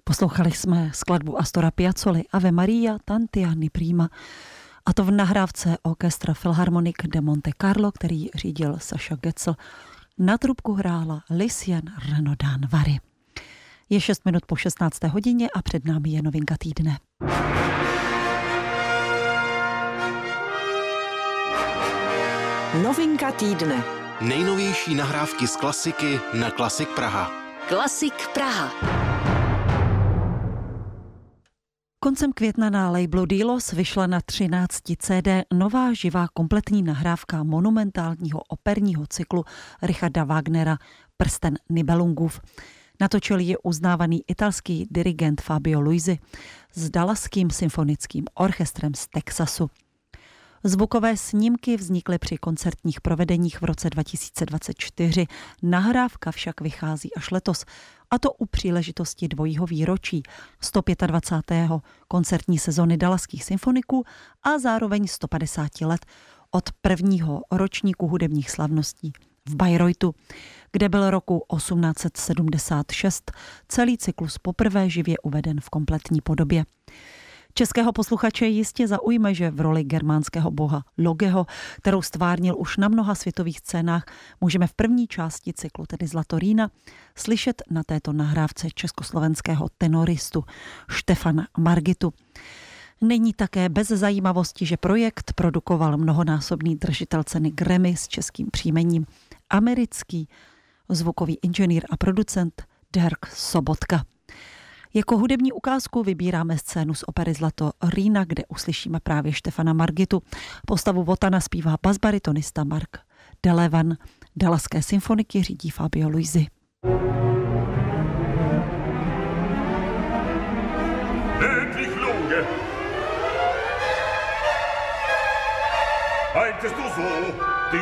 Poslouchali jsme skladbu Astora Piazzoli Ave Maria Tanti anni prima, a to v nahrávce orchestra Philharmonic de Monte Carlo, který řídil Saša Getzel. Na trubku hrála Lucien Renaudin-Vary. Je 6 minut po 16. hodině a před námi je novinka týdne. Novinka týdne. Nejnovější nahrávky z klasiky na Klasik Praha. Klasik Praha. Koncem května na labelu Delos vyšla na 13 CD nová živá kompletní nahrávka monumentálního operního cyklu Richarda Wagnera Prsten Nibelungův. Natočil ji uznávaný italský dirigent Fabio Luisi s Dallaským symfonickým orchestrem z Texasu. Zvukové snímky vznikly při koncertních provedeních v roce 2024. Nahrávka však vychází až letos, a to u příležitosti dvojího výročí 125. koncertní sezony Dallaských symfoniků a zároveň 150 let od prvního ročníku hudebních slavností v Bayreuthu, kde byl roku 1876 celý cyklus poprvé živě uveden v kompletní podobě. Českého posluchače jistě zaujme, že v roli germánského boha Logeho, kterou stvárnil už na mnoha světových scénách, můžeme v první části cyklu, tedy Zlatorína, slyšet na této nahrávce československého tenoristu Štefana Margitu. Není také bez zajímavosti, že projekt produkoval mnohonásobný držitel ceny Grammy s českým příjmením, americký zvukový inženýr a producent Dirk Sobotka. Jako hudební ukázku vybíráme scénu z opery Zlatorína, kde uslyšíme právě Štefana Margitu. Postavu Wotana zpívá basbaritonista Mark Delevan. Dallaské symfoniky řídí Fabio Luisi. Endlich Loge! Meintest du so?